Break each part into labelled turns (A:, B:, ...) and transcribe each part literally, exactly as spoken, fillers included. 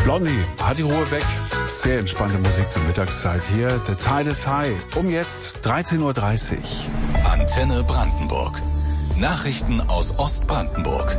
A: Blondie hat die Ruhe weg. Sehr entspannte Musik zur Mittagszeit hier. The Tide is High. Um jetzt dreizehn Uhr dreißig.
B: Antenne Brandenburg. Nachrichten aus Ostbrandenburg.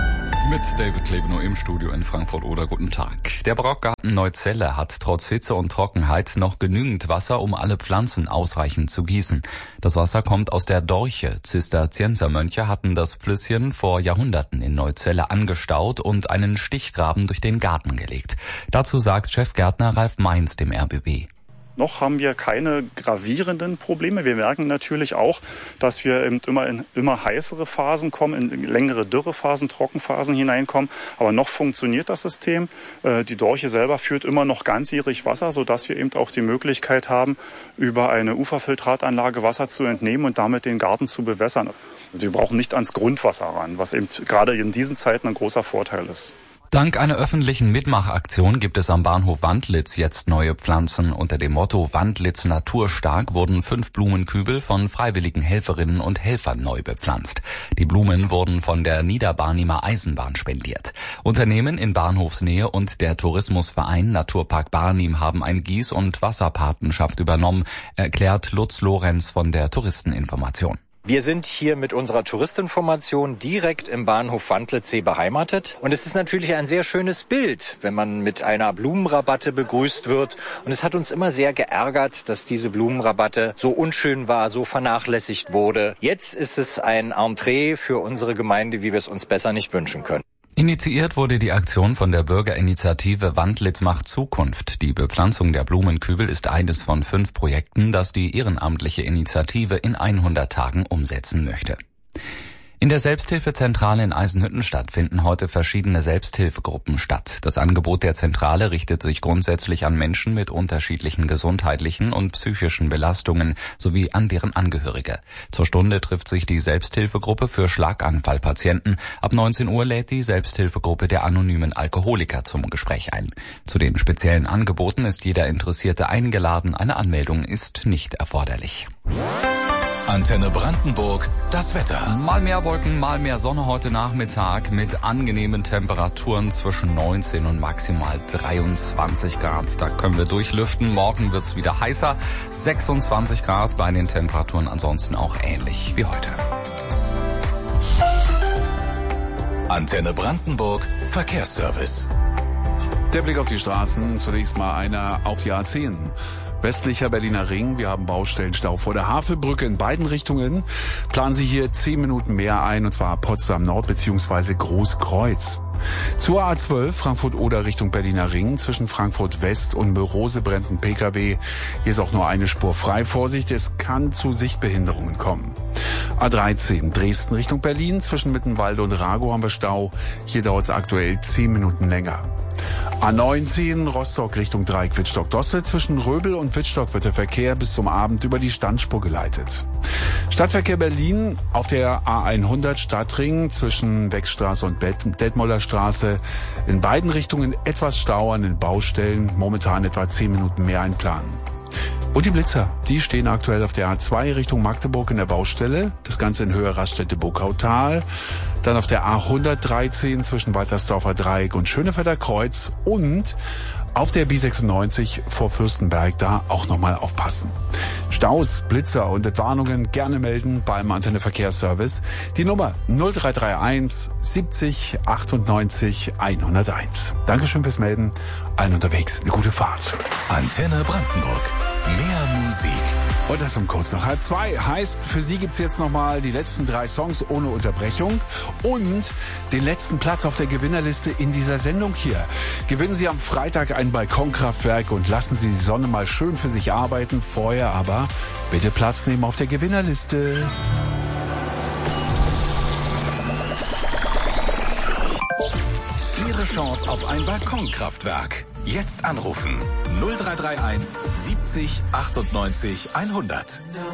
C: Mit David Klebenow im Studio in Frankfurt-Oder. Guten Tag. Der Barockgarten Neuzelle hat trotz Hitze und Trockenheit noch genügend Wasser, um alle Pflanzen ausreichend zu gießen. Das Wasser kommt aus der Dorche. Zisterziensermönche hatten das Flüsschen vor Jahrhunderten in Neuzelle angestaut und einen Stichgraben durch den Garten gelegt. Dazu sagt Chefgärtner Ralf Mainz dem R B B.
D: Noch haben wir keine gravierenden Probleme. Wir merken natürlich auch, dass wir eben immer in immer heißere Phasen kommen, in längere Dürrephasen, Trockenphasen hineinkommen. Aber noch funktioniert das System. Die Dorche selber führt immer noch ganzjährig Wasser, sodass wir eben auch die Möglichkeit haben, über eine Uferfiltratanlage Wasser zu entnehmen und damit den Garten zu bewässern. Wir brauchen nicht ans Grundwasser ran, was eben gerade in diesen Zeiten ein großer Vorteil ist.
C: Dank einer öffentlichen Mitmachaktion gibt es am Bahnhof Wandlitz jetzt neue Pflanzen. Unter dem Motto Wandlitz naturstark wurden fünf Blumenkübel von freiwilligen Helferinnen und Helfern neu bepflanzt. Die Blumen wurden von der Niederbarnimer Eisenbahn spendiert. Unternehmen in Bahnhofsnähe und der Tourismusverein Naturpark Barnim haben ein Gieß- und Wasserpatenschaft übernommen, erklärt Lutz Lorenz von der Touristeninformation.
E: Wir sind hier mit unserer Touristinformation direkt im Bahnhof Wandlitzsee beheimatet. Und es ist natürlich ein sehr schönes Bild, wenn man mit einer Blumenrabatte begrüßt wird. Und es hat uns immer sehr geärgert, dass diese Blumenrabatte so unschön war, so vernachlässigt wurde. Jetzt ist es ein Entree für unsere Gemeinde, wie wir es uns besser nicht wünschen können.
C: Initiiert wurde die Aktion von der Bürgerinitiative Wandlitz macht Zukunft. Die Bepflanzung der Blumenkübel ist eines von fünf Projekten, das die ehrenamtliche Initiative in hundert Tagen umsetzen möchte. In der Selbsthilfezentrale in Eisenhüttenstadt finden heute verschiedene Selbsthilfegruppen statt. Das Angebot der Zentrale richtet sich grundsätzlich an Menschen mit unterschiedlichen gesundheitlichen und psychischen Belastungen sowie an deren Angehörige. Zur Stunde trifft sich die Selbsthilfegruppe für Schlaganfallpatienten. Ab neunzehn Uhr lädt die Selbsthilfegruppe der anonymen Alkoholiker zum Gespräch ein. Zu den speziellen Angeboten ist jeder Interessierte eingeladen. Eine Anmeldung ist nicht erforderlich.
B: Antenne Brandenburg, das Wetter.
C: Mal mehr Wolken, mal mehr Sonne heute Nachmittag mit angenehmen Temperaturen zwischen neunzehn und maximal dreiundzwanzig Grad. Da können wir durchlüften. Morgen wird's wieder heißer. sechsundzwanzig Grad, bei den Temperaturen ansonsten auch ähnlich wie heute.
B: Antenne Brandenburg, Verkehrsservice.
A: Der Blick auf die Straßen. Zunächst mal einer auf die A zehn. Westlicher Berliner Ring, wir haben Baustellenstau vor der Havelbrücke in beiden Richtungen. Planen Sie hier zehn Minuten mehr ein, und zwar Potsdam Nord bzw. Großkreuz. Zur A zwölf Frankfurt-Oder Richtung Berliner Ring, zwischen Frankfurt West und Mörose brennt ein Pkw. Hier ist auch nur eine Spur frei. Vorsicht, es kann zu Sichtbehinderungen kommen. A dreizehn Dresden Richtung Berlin, zwischen Mittenwalde und Rago haben wir Stau. Hier dauert es aktuell zehn Minuten länger. A neunzehn Rostock Richtung Dreieck Wittstock-Dosse. Zwischen Röbel und Wittstock wird der Verkehr bis zum Abend über die Standspur geleitet. Stadtverkehr Berlin auf der A hundert Stadtring zwischen Wechstraße und Detmolder Straße. In beiden Richtungen etwas Stau an den Baustellen. Momentan etwa zehn Minuten mehr einplanen. Und die Blitzer, die stehen aktuell auf der A zwei Richtung Magdeburg in der Baustelle. Das Ganze in Höhe Raststätte Burgautal. Dann auf der A hundertdreizehn zwischen Waltersdorfer Dreieck und Schönefelder Kreuz. Und auf der B sechsundneunzig vor Fürstenberg, da auch nochmal aufpassen. Staus, Blitzer und Entwarnungen gerne melden beim Antenne Verkehrsservice. Die Nummer null drei drei eins siebzig achtundneunzig hunderteins. Dankeschön fürs Melden. Allen unterwegs eine gute Fahrt.
B: Antenne Brandenburg. Mehr Musik.
A: Und das um kurz nach halb zwei. Heißt, für Sie gibt's jetzt nochmal die letzten drei Songs ohne Unterbrechung und den letzten Platz auf der Gewinnerliste in dieser Sendung hier. Gewinnen Sie am Freitag ein Balkonkraftwerk und lassen Sie die Sonne mal schön für sich arbeiten. Vorher aber bitte Platz nehmen auf der Gewinnerliste.
B: Ihre Chance auf ein Balkonkraftwerk. Jetzt anrufen null drei drei eins siebzig achtundneunzig hundert.